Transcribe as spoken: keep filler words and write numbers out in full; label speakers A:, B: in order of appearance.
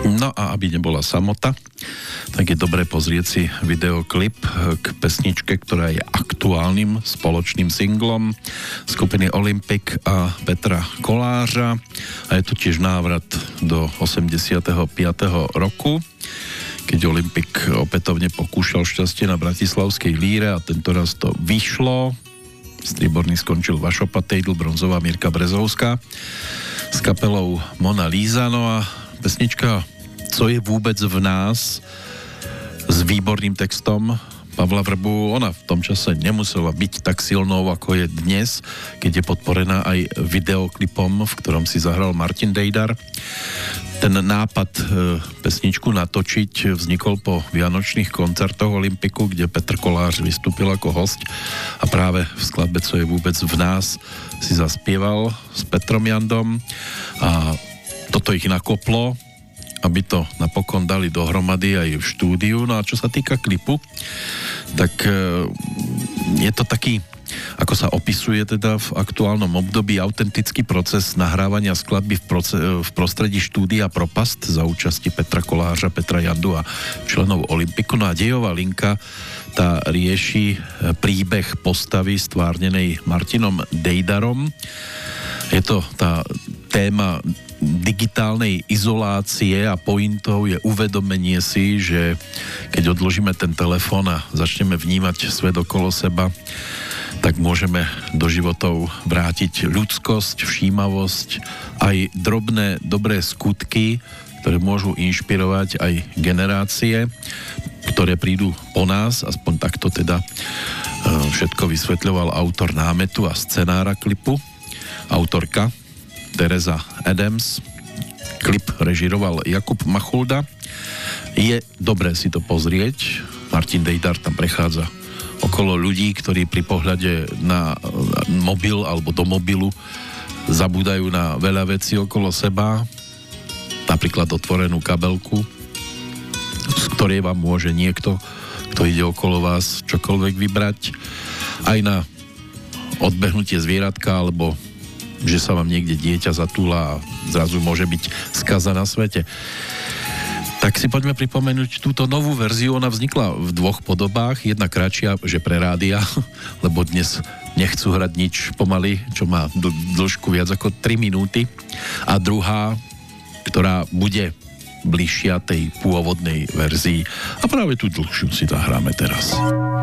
A: No a aby nebola samota, tak je dobré pozrieť si videoklip k pesničke, ktorá je aktuálnym spoločným singlom skupiny Olympic a Petra Kolářa. A je to tiež návrat do osemdesiateho piateho roku, keď Olympic opätovne pokúšal šťastie na bratislavskej líre a tentoraz to vyšlo. Strieborný skončil Vašo Patejdl, bronzová Mirka Brezovská s kapelou Mona Lisa. No a pesnička Co je vôbec v nás s výborným textom Pavla Vrbu, ona v tom čase nemusela byť tak silnou, ako je dnes, keď je podporená aj videoklipom, v ktorom si zahral Martin Dejdar. Ten nápad e, pesničku natočiť vznikol po vianočných koncertoch Olympiku, kde Petr Kolář vystúpil ako host a práve v skladbe Co je vôbec v nás si zaspieval s Petrom Jandom a toto ich nakoplo, aby to napokon dali dohromady aj v štúdiu. No a čo sa týka klipu, tak je to taký, ako sa opisuje teda v aktuálnom období, autentický proces nahrávania skladby v, proce- v prostredí štúdia Propast za účasti Petra Kolářa, Petra Jandu a členov Olympiku. No a dejová linka tá rieši príbeh postavy stvárnenej Martinom Dejdarom. Je to tá téma digitálnej izolácie a pointou je uvedomenie si, že keď odložíme ten telefón a začneme vnímať svet okolo seba, tak môžeme do životov vrátiť ľudskosť, všímavosť, aj drobné dobré skutky, ktoré môžu inšpirovať aj generácie, ktoré prídu po nás, aspoň takto teda všetko vysvetľoval autor námetu a scenára klipu, autorka Tereza Adams. Klip režiroval Jakub Machulda. Je dobré si to pozrieť. Martin Dejdar tam prechádza okolo ľudí, ktorí pri pohľade na mobil alebo do mobilu zabúdajú na veľa vecí okolo seba, napríklad otvorenú kabelku, z ktorej vám môže niekto, kto ide okolo vás, čokoľvek vybrať, aj na odbehnutie zvieratka, alebo že sa vám niekde dieťa zatúla a zrazu môže byť skaza na svete. Tak si poďme pripomenúť túto novú verziu. Ona vznikla v dvoch podobách. Jedna kratšia, že pre rádia, lebo dnes nechcú hrať nič pomaly, čo má dl- dĺžku viac ako tri minúty. A druhá, ktorá bude bližšia tej pôvodnej verzii. A práve tú dlhšiu si zahráme teraz.